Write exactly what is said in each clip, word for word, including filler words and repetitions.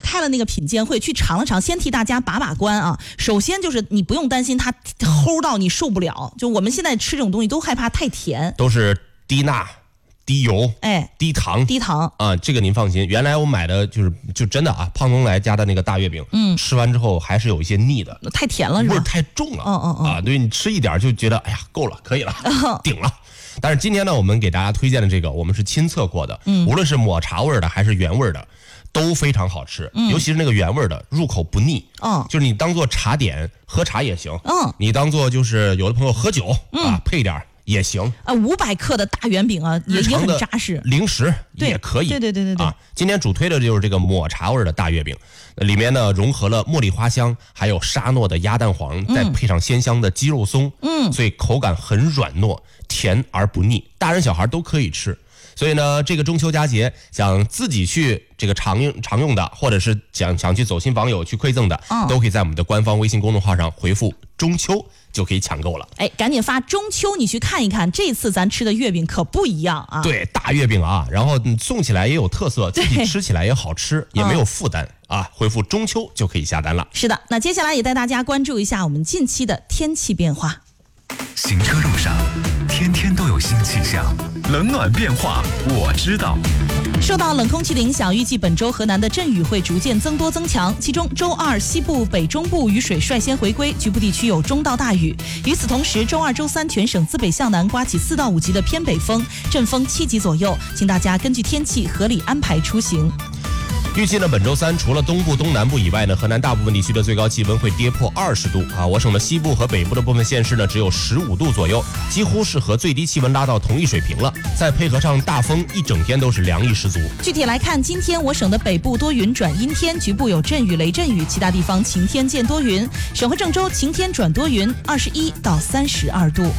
开了那个品鉴会，去尝了尝，先替大家把把关啊。首先就是你不用担心它齁到你受不了，就我们现在吃这种东西都害怕太甜， 都是低钠。低油， 哎， 低糖， 低糖啊，这个您放心。原来我买的就是就真的啊，胖东来家的那个大月饼，嗯，吃完之后还是有一些腻的， 太甜了是吧？ 味儿太重了， 嗯嗯嗯， 啊，对你吃一点就觉得哎呀够了，可以了，顶了。但是今天呢，我们给大家推荐的这个，我们是亲测过的，嗯，无论是抹茶味的还是原味的，都非常好吃，嗯，尤其是那个原味的，入口不腻，嗯，就是你当做茶点喝茶也行，嗯，你当做就是有的朋友喝酒、嗯、啊配一点。也行啊，五百克的大圆饼啊，也也很扎实。 零食也可以， 对对对对对啊！今天主推的就是这个抹茶味的大月饼，里面呢融合了茉莉花香，还有沙糯的鸭蛋黄，再配上鲜香的鸡肉松，嗯，所以口感很软糯，甜而不腻，大人小孩都可以吃。所以呢，这个中秋佳节想自己去这个常用常用的，或者是想想去走亲访友去馈赠的，嗯，都可以在我们的官方微信公众号上回复中秋。就可以抢购了。 哎，赶紧发中秋，你去看一看，这次咱吃的月饼可不一样啊！ 对，大月饼啊，然后送起来也有特色，自己吃起来也好吃，也没有负担、嗯、啊。回复中秋就可以下单了。 是的，那接下来也带大家关注一下我们近期的天气变化。 行车路上，天天都有新气象，冷暖变化我知道。 受到冷空气的影响，预计本周河南的阵雨会逐渐增多增强，其中周二西部、北中部雨水率先回归，局部地区有中到大雨。与此同时，周二、周三全省自北向南刮起四到五级的偏北风，阵风七级左右，请大家根据天气合理安排出行。 预计呢，本周三除了东部、东南部以外呢，河南大部分地区的最高气温会跌破二十度啊。我省的西部和北部的部分县市呢，只有十五度左右，几乎是和最低气温拉到同一水平了。再配合上大风，一整天都是凉意十足。 具体来看，今天我省的北部多云转阴天，局部有阵雨、雷阵雨，其他地方晴天见多云。省会郑州晴天转多云，二十一到三十二度。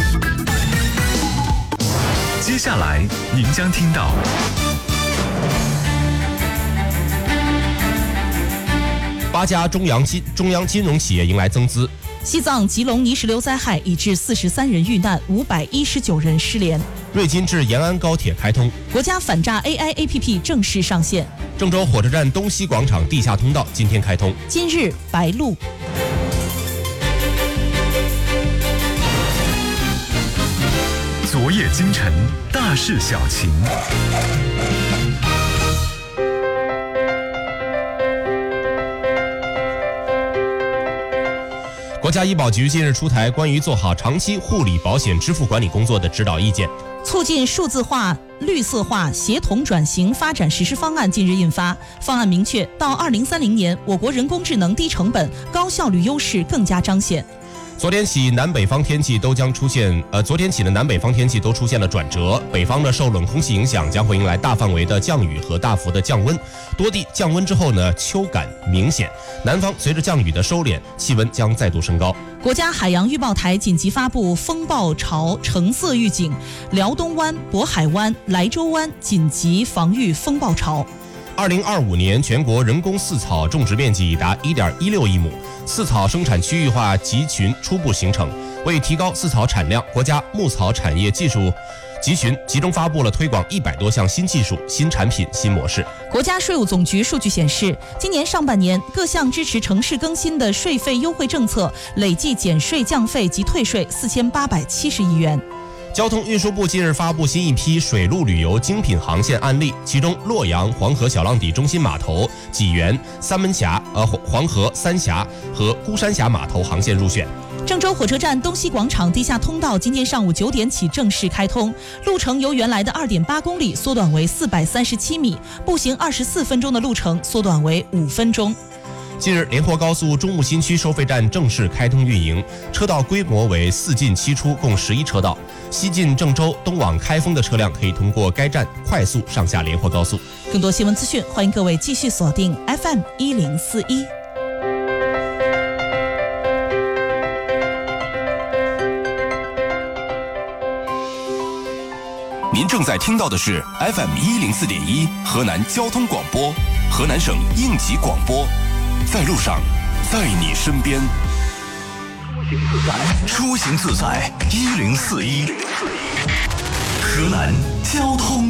接下来您将听到。 八家中央金中央金融企业迎来增资。 西藏吉隆泥石流灾害已致四十三人遇难，五百一十九人失联。 瑞金至延安高铁开通， 国家反诈 A I A P P 正式上线。 郑州火车站东西广场地下通道今天开通。 今日白露。 昨夜今晨，大事小情。 国家医保局近日出台关于做好长期护理保险支付管理工作的指导意见， 促进数字化、绿色化协同转型发展实施方案近日印发。方案明确，到二零三零年，我国人工智能低成本、高效率优势更加彰显。 昨天起，南北方天气都将出现，呃，昨天起的南北方天气都出现了转折。北方呢，受冷空气影响，将会迎来大范围的降雨和大幅的降温，多地降温之后呢，秋感明显。南方随着降雨的收敛，气温将再度升高。 国家海洋预报台紧急发布风暴潮橙色预警，辽东湾、渤海湾、莱州湾紧急防御风暴潮。 二零二五年全国人工饲草种植面积已达一点一六亿亩，饲草生产区域化集群初步形成。为提高饲草产量，国家牧草产业技术集群集中发布了推广一百多项新技术、新产品、新模式。 国家税务总局数据显示，今年上半年各项支持城市更新的税费优惠政策累计减税降费及退税四千八百七十亿元。 交通运输部近日发布新一批水陆旅游精品航线案例，其中洛阳黄河小浪底中心码头、济源、三门峡、呃黄河三峡和孤山峡码头航线入选。 郑州火车站东西广场地下通道今天上午九点起正式开通，路程由原来的二点八公里缩短为四百三十七米，步行二十四分钟的路程缩短为五分钟。 近日，连霍高速中牟新区收费站正式开通运营，车道规模为四进七出，共十一车道。西进郑州、东往开封的车辆可以通过该站快速上下连霍高速。 更多新闻资讯，欢迎各位继续锁定 F M 一零四一。 您正在听到的是 F M 一零四点一河南交通广播，河南省应急广播，在路上，在你身边。出行自在，一零四一，河南交通